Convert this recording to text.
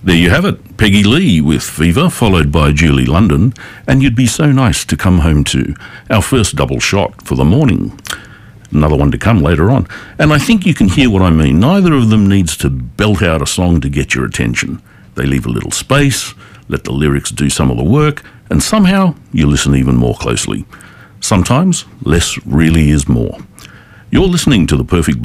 There you have it, Peggy Lee with Fever, followed by Julie London, and You'd Be So Nice to Come Home To, our first double shot for the morning. Another one to come later on. And I think you can hear what I mean. Neither of them needs to belt out a song to get your attention. They leave a little space, let the lyrics do some of the work, and somehow you listen even more closely. Sometimes less really is more. You're listening to The Perfect